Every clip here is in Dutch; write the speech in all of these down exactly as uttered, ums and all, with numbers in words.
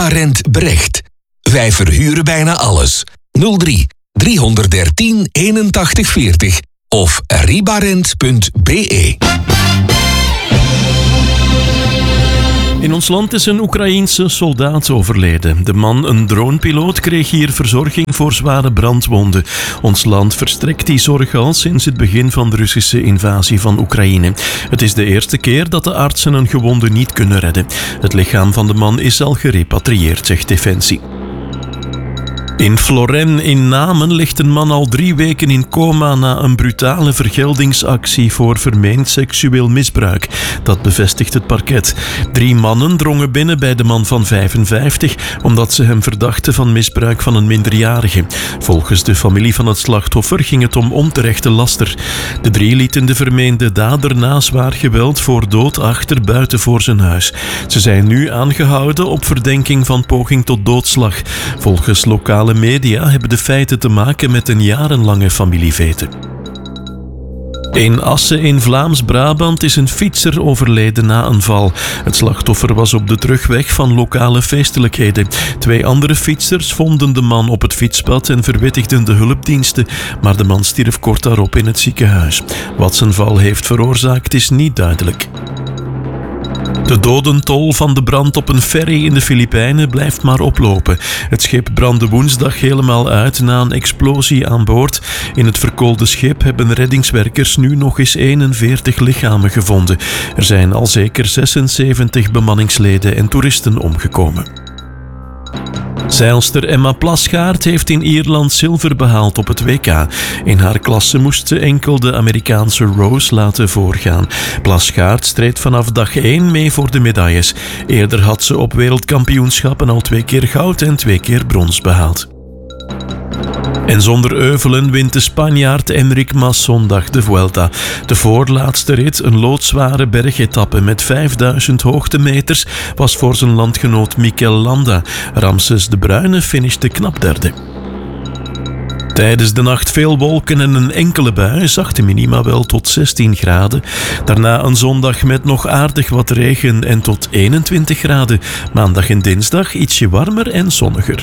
Ribarent Brecht. Wij verhuren bijna alles. nul drie driehonderddertien eenentachtig veertig of ribarent punt b e. In ons land is een Oekraïense soldaat overleden. De man, een dronepiloot, kreeg hier verzorging voor zware brandwonden. Ons land verstrekt die zorg al sinds het begin van de Russische invasie van Oekraïne. Het is de eerste keer dat de artsen een gewonde niet kunnen redden. Het lichaam van de man is al gerepatrieerd, zegt Defensie. In Florijn in Namen ligt een man al drie weken in coma na een brutale vergeldingsactie voor vermeend seksueel misbruik. Dat bevestigt het parket. Drie mannen drongen binnen bij de man van vijfenvijftig omdat ze hem verdachten van misbruik van een minderjarige. Volgens de familie van het slachtoffer ging het om onterechte laster. De drie lieten de vermeende dader na zwaar geweld voor dood achter buiten voor zijn huis. Ze zijn nu aangehouden op verdenking van poging tot doodslag. Volgens lokale media hebben de feiten te maken met een jarenlange familievete. In Asse in Vlaams-Brabant is een fietser overleden na een val. Het slachtoffer was op de terugweg van lokale feestelijkheden. Twee andere fietsers vonden de man op het fietspad en verwittigden de hulpdiensten, maar de man stierf kort daarop in het ziekenhuis. Wat zijn val heeft veroorzaakt is niet duidelijk. De dodentol van de brand op een ferry in de Filipijnen blijft maar oplopen. Het schip brandde woensdag helemaal uit na een explosie aan boord. In het verkoolde schip hebben reddingswerkers nu nog eens eenenveertig lichamen gevonden. Er zijn al zeker zesenzeventig bemanningsleden en toeristen omgekomen. Zeilster Emma Plasgaard heeft in Ierland zilver behaald op het W K. In haar klasse moest ze enkel de Amerikaanse Rose laten voorgaan. Plasgaard streed vanaf dag één mee voor de medailles. Eerder had ze op wereldkampioenschappen al twee keer goud en twee keer brons behaald. En zonder euvelen wint de Spanjaard Enric Mas zondag de Vuelta. De voorlaatste rit, een loodzware bergetappe met vijfduizend hoogtemeters, was voor zijn landgenoot Mikel Landa. Ramses de Bruyne finishte knap derde. Tijdens de nacht veel wolken en een enkele bui, zachte minima wel tot zestien graden. Daarna een zondag met nog aardig wat regen en tot eenentwintig graden. Maandag en dinsdag ietsje warmer en zonniger.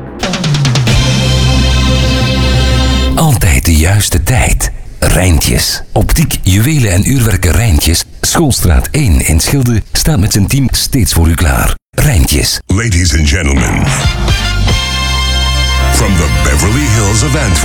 Altijd de juiste tijd. Rijntjes. Optiek, juwelen en uurwerken Rijntjes. Schoolstraat één in Schilde staat met zijn team steeds voor u klaar. Rijntjes. Ladies and gentlemen, from the Beverly Hills of Antwerp.